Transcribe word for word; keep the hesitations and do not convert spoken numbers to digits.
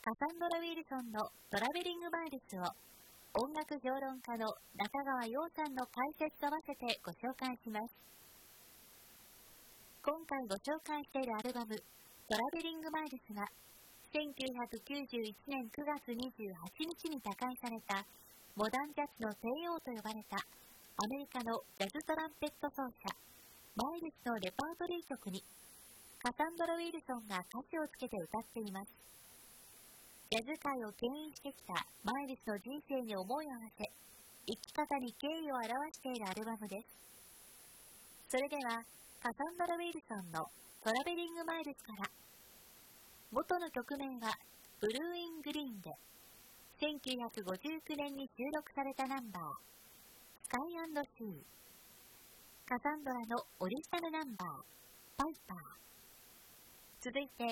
カサンドラ・ウィルソンのトラベリング・マイルスを音楽評論家の中川陽さんの解説と合わせてご紹介します。今回ご紹介しているアルバムトラベリング・マイルスはせんきゅうひゃくきゅうじゅういちねんくがつにじゅうはちにちに他界されたモダンジャズの帝王と呼ばれたアメリカのジャズトランペット奏者マイルスのレパートリー曲にカサンドラ・ウィルソンが歌詞をつけて歌っています。ジャズ界を牽引してきたマイルスの人生に思いを合わせ、生き方に敬意を表しているアルバムです。それでは、カサンドラ・ウィルソンのトラベリング・マイルスから、元の曲名はブルー・イン・グリーンで、せんきゅうひゃくごじゅうきゅうねんに収録されたナンバー、スカイ&シー。カサンドラのオリジナルナンバー、パイパー。続いて、